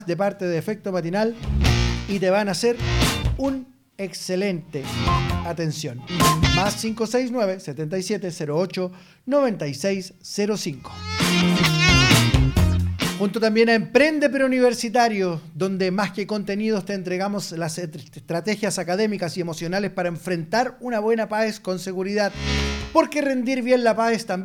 de parte de Efecto Matinal y te van a hacer un excelente atención. Más 569-7708-9605. Junto también a Emprende Preuniversitario, donde más que contenidos te entregamos las estrategias académicas y emocionales para enfrentar una buena PAES con seguridad. Porque rendir bien la PAES también